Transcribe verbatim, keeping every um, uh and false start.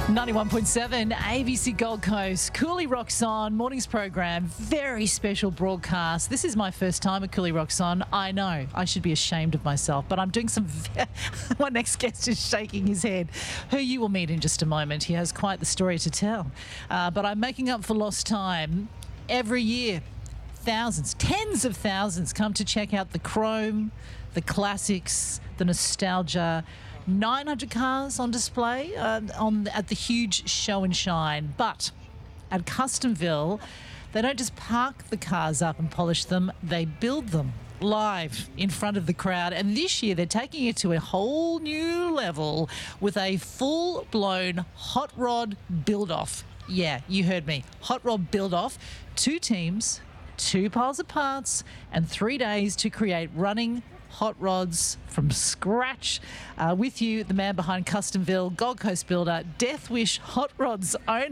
ninety-one point seven A B C Gold Coast. Cooley Rocks On, morning's program. Very special broadcast. This is my first time at Cooley Rocks On. I know, I should be ashamed of myself, but I'm doing some... Ve- my next guest is shaking his head, who you will meet in just a moment. He has quite the story to tell. Uh, but I'm making up for lost time every year. Thousands, tens of thousands come to check out the chrome, the classics, the nostalgia. nine hundred cars on display uh, on at the huge show and shine. But at Customville, they don't just park the cars up and polish them, they build them live in front of the crowd. And this year they're taking it to a whole new level with a full-blown hot rod build-off. Yeah, you heard me. Hot rod build-off. Two teams, two piles of parts, and three days to create running hot rods from scratch. Uh, with you, the man behind Customville, Gold Coast builder, Death Wish Hot Rods owner.